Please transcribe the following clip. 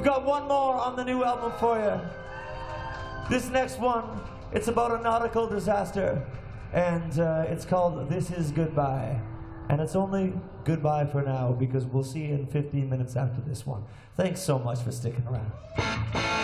We've got one more on the new album for you. This next one, it's about a nautical disaster, and it's called This Is Goodbye. And it's only goodbye for now, because we'll see you in 15 minutes after this one. Thanks so much for sticking around.